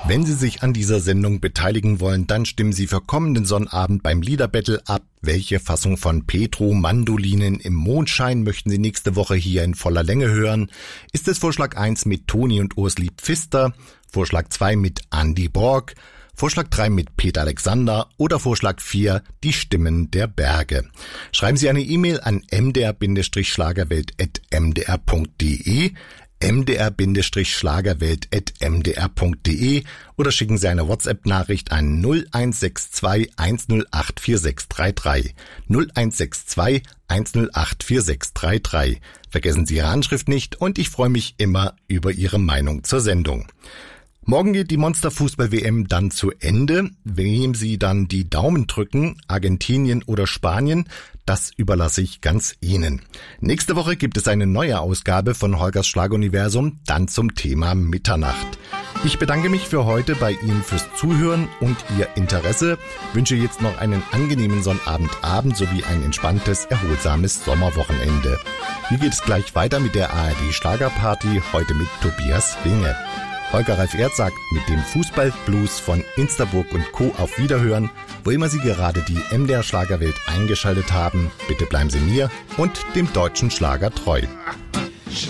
Wenn Sie sich an dieser Sendung beteiligen wollen, dann stimmen Sie für kommenden Sonnabend beim Liederbattle ab. Welche Fassung von Petro Mandolinen im Mondschein möchten Sie nächste Woche hier in voller Länge hören? Ist es Vorschlag 1 mit Toni und Ursli Pfister, Vorschlag 2 mit Andy Borg, Vorschlag 3 mit Peter Alexander oder Vorschlag 4 die Stimmen der Berge? Schreiben Sie eine E-Mail an mdr-schlagerwelt@mdr.de, mdr-schlagerwelt@mdr.de oder schicken Sie eine WhatsApp-Nachricht an 0162 108 4633. 0162 108 4633. Vergessen Sie Ihre Anschrift nicht und ich freue mich immer über Ihre Meinung zur Sendung. Morgen geht die Monster-Fußball-WM dann zu Ende. Wem Sie dann die Daumen drücken, Argentinien oder Spanien, das überlasse ich ganz Ihnen. Nächste Woche gibt es eine neue Ausgabe von Holgers Schlaguniversum, dann zum Thema Mitternacht. Ich bedanke mich für heute bei Ihnen fürs Zuhören und Ihr Interesse, wünsche jetzt noch einen angenehmen Sonnabendabend sowie ein entspanntes, erholsames Sommerwochenende. Hier geht es gleich weiter mit der ARD Schlagerparty, heute mit Tobias Winge. Holger Ralf Erd sagt mit dem Fußballblues von Instaburg und Co. auf Wiederhören. Wo immer Sie gerade die MDR Schlagerwelt eingeschaltet haben, bitte bleiben Sie mir und dem deutschen Schlager treu.